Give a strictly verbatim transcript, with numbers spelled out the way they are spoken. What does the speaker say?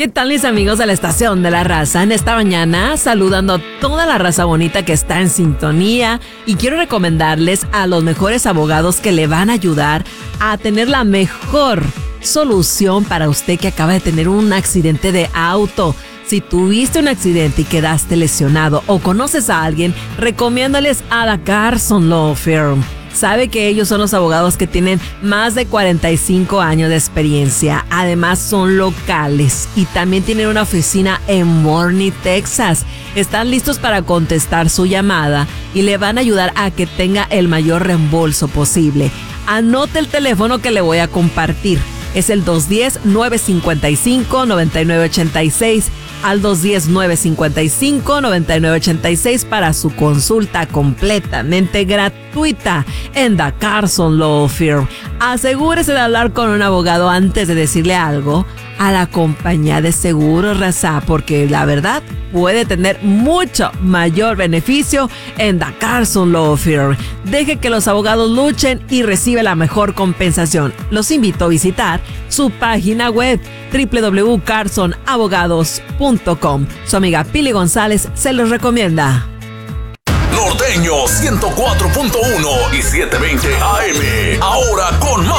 ¿Qué tal, mis amigos de la Estación de la Raza? En esta mañana saludando a toda la raza bonita que está en sintonía, y quiero recomendarles a los mejores abogados que le van a ayudar a tener la mejor solución para usted que acaba de tener un accidente de auto. Si tuviste un accidente y quedaste lesionado o conoces a alguien, recomiéndales a la Carson Law Firm. Sabe que ellos son los abogados que tienen más de cuarenta y cinco años de experiencia. Además son locales y también tienen una oficina en Morney, Texas. Están listos para contestar su llamada y le van a ayudar a que tenga el mayor reembolso posible. Anote el teléfono que le voy a compartir. Es el dos uno cero, nueve cinco cinco, nueve nueve ocho seis. Al dos uno cero, nueve cinco cinco, nueve nueve ocho seis para su consulta completamente gratuita en The Carson Law Firm. Asegúrese de hablar con un abogado antes de decirle algo a la compañía de seguros, raza, porque la verdad puede tener mucho mayor beneficio en The Carson Law Firm. Deje que los abogados luchen y recibe la mejor compensación. Los invito a visitar su página web doble u doble u doble u punto carson abogados punto com. Su amiga Pili González se los recomienda. Norteño ciento cuatro punto uno y setecientos veinte A M. Ahora con más